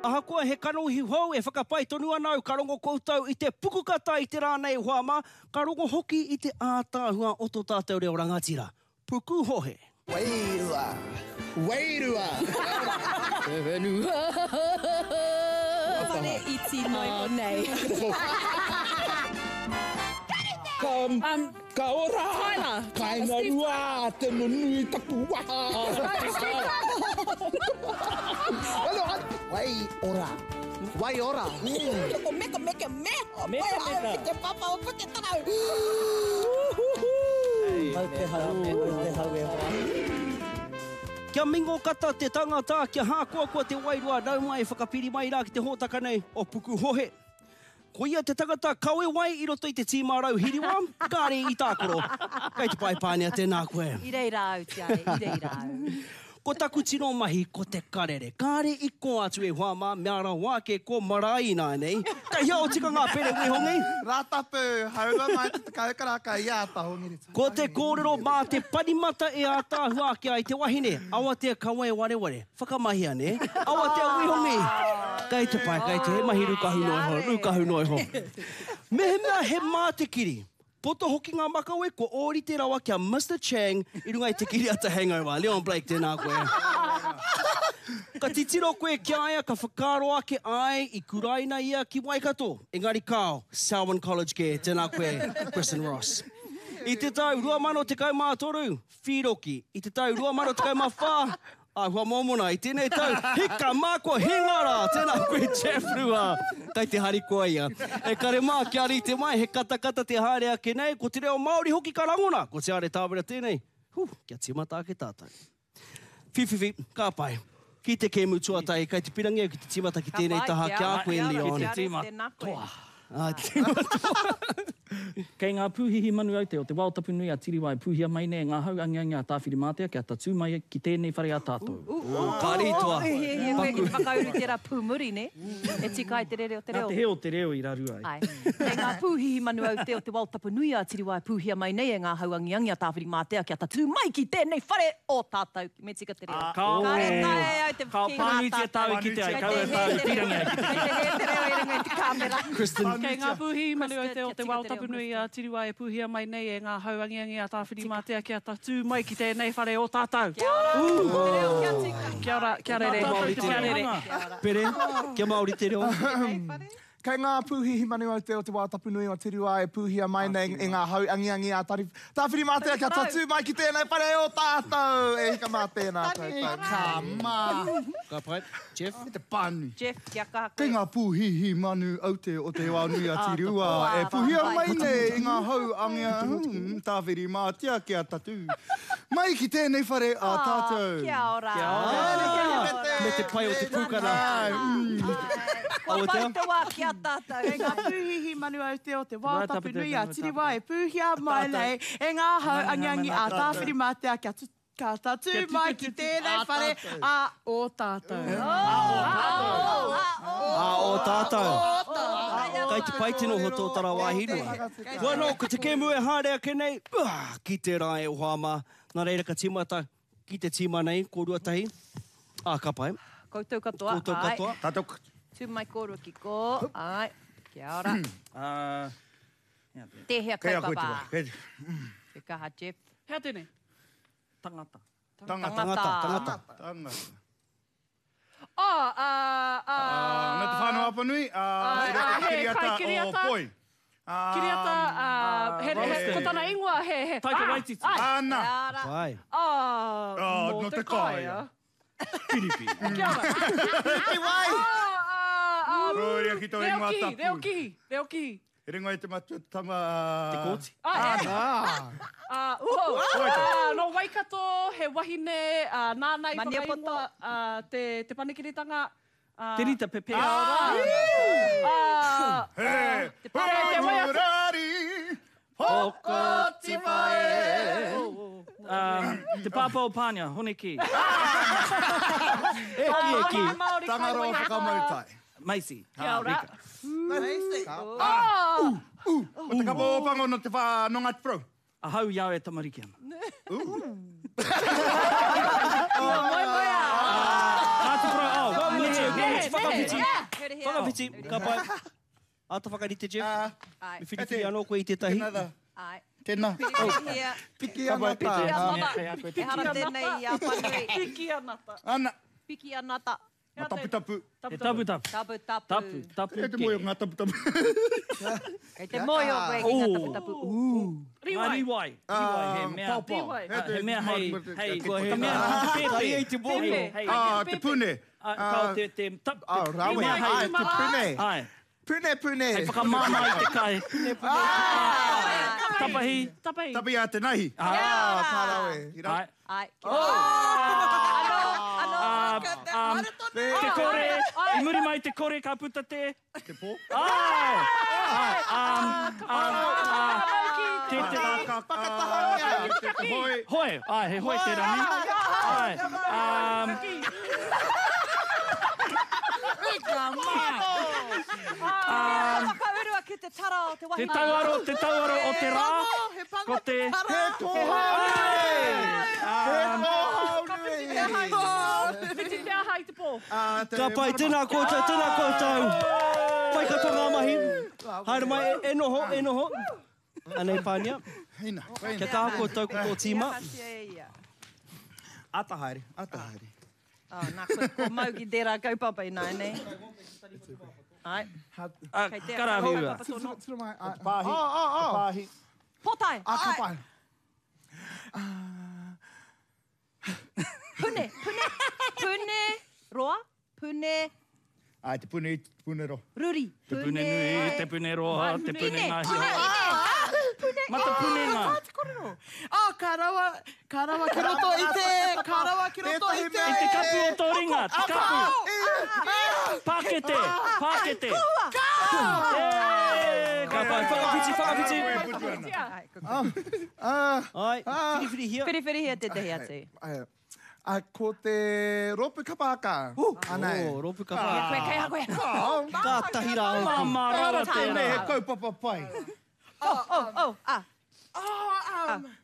Ahakoa he karongi hau e whakapai tonu ana au karongo koutou I te pukukata I te rānei huama, karongo hoki I te ātāhua o tō tātou reo rangatira. Puku hohe. Wairua. Wairua. Whenua. Whare iti noi o nei. Ka ora. Tyler. Kainga rua, te nunui tapu waha. Wai ora. Wai ora. Meka. Meka. Te papa o puke tarau. Mau te hau e ora. Kia mingo kata te tangata, kia hākua te wairua, nau mai whakapiri mai rā ki te hōtaka nei o puku hohe. Ko ia te tagata kawe wai I roto I te tīmārau hiriwa, kāre I tākoro. Kei te pai pānea tēnā koe. I reira au, tiare, I reira au. Ko taku tino mahi ko te karere. Kāre I ko atu e huama, mea rā wāke ko marai nā nei. Ka hia o tika ngā pere we hongi. Rātapu, haura mai te kaukaraka I āta hongi rita. Ko te kōrero mā te panimata e ātāhua ki ai te wahine. Awa te kawe wareware. Whakamahia ne. Awa te we hongi. Kei te pai, kei te he mahi rukahu noi ho. Mehe mea he mā te kiri. Poto hoki ngā makawe ko ori te rawa kia Mr. Chang I runga I te kiri ata hangover. Leon Blake tēnā koe. Ka titiro koe kia aia ka whakaro ake ai I kuraina ia ki Waikato. Engari kao, Selwyn College ke tēnā koe, Kristen Ross. I te tau 2013, Whiroki. I te tau 2014, Ahua Momona. I tēnei tau, Hika Mākua Hingara. Tēnā koe Jeff Rua. Kai te hari koa ia. E kare mā ki ari te mai, he katakata te haere ake nei, ko te reo Māori hoki ka rangona. Ko te are tāwera tēnei. Kia timata ake tātou. Whiwhiwhi, ka pai. Ki te kēmu tuatai, kai te pirangi au ki te timata ki tēnei taha ki a koe Leon. Ki te timatoa. Kei ngā pūhihi manu au te o te waotapu nui a Tiriwa e pūhia mai nei ngā hau angiangi a tāwhiri mātea kia tatu mai ki tēnei whare a tātou. Kāri toa. He koe ki whakauru te rā pūmuri, ne? E tika ai te reo te reo. Nā te heo te reo I rarua ai. Kei ngā pūhihi manu au te o te waotapu nui a Tiriwa e pūhia mai nei e ngā hau angiangi a tāwhiri mātea kia tatu mai ki tēnei whare o tātou. Me tika te reo. Kāre tae au te Ka pānui te tau ki te ai, kau e tau pirangi ai ki te. Kei te he te reo I runga I te kāmera. Kei ngā pūhihi manu au te o te waotapu nui a Tiriwa e pūhia mai nei e ngā hau angiangi a tāwhiri mātea kia tatu mai ki tēnei whare o tātou. Kia ora. Kia ora, kia rere. Kia rere. Pere, kia Māori te reo. Kei ngā pūhihi manu au te o te wātapu nui o Tiriwa e pūhia mai nei e ngā hau angiangi a tāwhiri mātea kia tatu mai ki tēnei whare o tātou. E hika mā tēnā tātou. Ka mā. Ka pai, Jeff. Me te pānui. Jeff, kia kaha Kei koe. ngā pūhihi manu au te o te wā nui a Tiriwa e pūhia mai nei e ngā hau angiangi tāwhiri mātea kia tatu. Mai ki tēnei whare a tātou. Kia ora. Me te pai o te pūkara. Ko pai te wā kia tātou. E ngā pūhihi manu au te o te wātapu nui a Tiriwa e pūhia mai nei e ngā hau angiangi a tāwhiri mātea kia tatu mai ki tēnei whare a o tātou. A o tātou. Kai te pai tino ho tō tara wāhirua. Wano, ko te kēmu e haere ake nei, ki te rā e ohama. Nā reira ka timata ki te tima nei, ko ruatahi. Ka pai. Koutou katoa. Koutou katoa. Tātou. Tū mai kōrua ki ko. Ai. Kia ora. Te hea Kei a koe te kaupapa. wā. Te kaha Jeff. Hea tēnei. Tangata. Tangata. Nā te whānau apa nui. kai kiriata. O poi. Kiriata, ko tana ingoa he. Taika Waititi. Ana. Kia ora. Pai. No te kāia. Piripi. Kia ora. Piripi wai. Roria ki tō ingoa tapu. Reo kihi. E ringo e te matu tama... Te kōti. No Waikato, he wahine, nānei Mania whakaingoa, te panekiritanga. Te rita pepe. He! Te pāpai te wai atu. Rari! Hokoti wae! Te pāpau pānia, hone ki. Eki. Tangaro whakamautai. Maisi. Kia ora. O te kapopango no te whanonga te pro. Ahau iau e tamariki ana. Moi moia. Ātu pro, Whakawhiti. Here, here. Whakawhiti. Ka pai. Ata whakarite, Jeff. Ai. Mi whiriwhiri anō koe i tētahi. Ai. Tēnā. Piki here. Piki anata. E hara tēnei i a whanui. Piki anata. Ana. Piki anata. Ma tapu tapu. Te tapu tapu. Tapu tapu. Tapu, tapu. E te moio ngā tapu tapu. Kei te moio koe ki ngā tapu tapu. Riwai. Riwai. Riwai. He mea. Pau. He mea hei. Hei. Ko he Ka mea nā. te pepe. Ai ei te mohi. Hei. Te pune. Kau te tap. Rawe. Ai, te pune. Ai. Pune. Hei whakamama i te kai. Tapahi. Tapahi. Tapi a te nahi. Kārawe. Ai. Ai. Te kore. I muri mai te kore ka puta te. Te pō. Ai. Te Te hoi. hoi. Ai, he hoi te rani. Ai. Whakaurua ki te tara o te Te wahine. tauaro o te rā. Ko te... He kohaunei. He kohaunei. Whiti te aha i te pō. Ka pai, tēnā koutou. Pai ka tonga mahi. Haere mai, e noho. Anei pānia. Hina. Kia kaha koutou ko tō tīma. Ata haere. Nā ko mau ki tērā kaupapa i nai, nei. Ai. Kei te Karawhiua. Tira mai. Pāhi. Pāhi. Potai. Ka pai. Pune. Roa. Pune. Ai, te pune ro. Ruri. Te pune nui, te pune roha, te pune ngāhi. Mata pune ngā. Karawa ki roto i te. Karawa ki roto i te. I te kapu o tō ringa, te kapu. Pākete. Ka pai, whakawhiti. Ai, whiriwhiri hia. Whiriwhiri hea te tehi atu. Ko te ropu kapaka. Anai. Ropu ka Ia wha. koe. Ka tahi rā oku. Mā rara Nei, he tēnā. kaupapa pai. Oh.